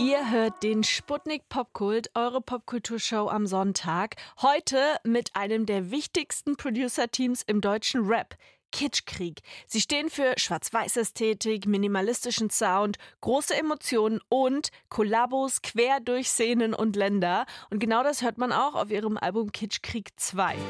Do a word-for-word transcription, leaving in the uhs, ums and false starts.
Ihr hört den Sputnik Popkult, eure Popkulturshow am Sonntag. Heute mit einem der wichtigsten Producer-Teams im deutschen Rap. Kitschkrieg. Sie stehen für Schwarz-Weiß-Ästhetik, minimalistischen Sound, große Emotionen und Kollabos quer durch Szenen und Länder. Und genau das hört man auch auf ihrem Album Kitschkrieg zwei.